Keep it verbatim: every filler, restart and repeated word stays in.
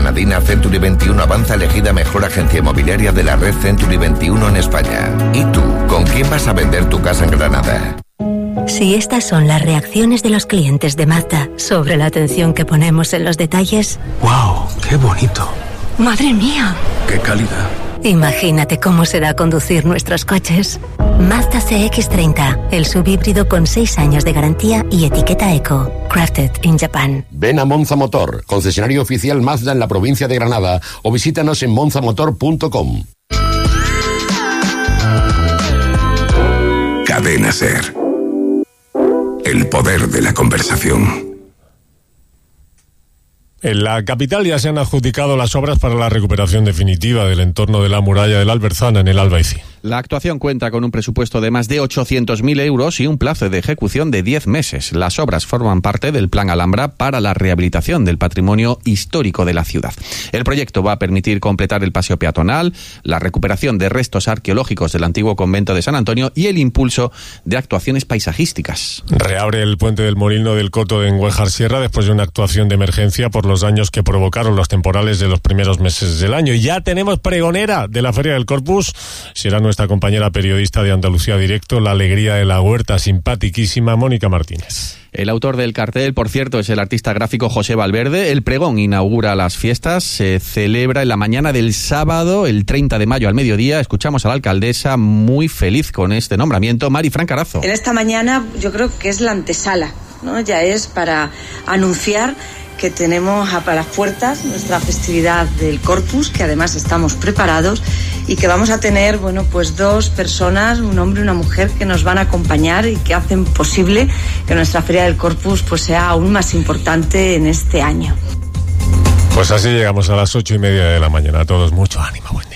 granadina Century veintiuno Avanza, elegida mejor agencia inmobiliaria de la red Century veintiuno en España. ¿Y tú, con quién vas a vender tu casa en Granada? Si estas son las reacciones de los clientes de Mazda sobre la atención que ponemos en los detalles... ¡Wow! ¡Qué bonito! ¡Madre mía! ¡Qué calidad! Imagínate cómo será conducir nuestros coches. Mazda C X treinta, el subhíbrido con seis años de garantía y etiqueta Eco. Crafted in Japan. Ven a Monza Motor, concesionario oficial Mazda en la provincia de Granada, o visítanos en monza motor punto com. Cadena SER. El poder de la conversación. En la capital ya se han adjudicado las obras para la recuperación definitiva del entorno de la muralla del Alberzana en el Albaicín. La actuación cuenta con un presupuesto de más de ochocientos mil euros y un plazo de ejecución de diez meses. Las obras forman parte del Plan Alhambra para la rehabilitación del patrimonio histórico de la ciudad. El proyecto va a permitir completar el paseo peatonal, la recuperación de restos arqueológicos del antiguo convento de San Antonio y el impulso de actuaciones paisajísticas. Reabre el puente del Molino del Coto en Güéjar Sierra después de una actuación de emergencia por los daños que provocaron los temporales de los primeros meses del año. Y ya tenemos pregonera de la Feria del Corpus. Será nuestra compañera periodista de Andalucía Directo, la alegría de la huerta, simpatiquísima Mónica Martínez. El autor del cartel, por cierto, es el artista gráfico José Valverde. El pregón inaugura las fiestas, se celebra en la mañana del sábado, el treinta de mayo al mediodía. Escuchamos a la alcaldesa muy feliz con este nombramiento, Mari Fran Carazo. En esta mañana yo creo que es la antesala, ¿no? Ya es para anunciar que tenemos a las puertas nuestra festividad del Corpus, que además estamos preparados y que vamos a tener, bueno, pues dos personas, un hombre y una mujer, que nos van a acompañar y que hacen posible que nuestra Feria del Corpus pues sea aún más importante en este año. Pues así llegamos a las ocho y media de la mañana. A todos mucho ánimo. Buen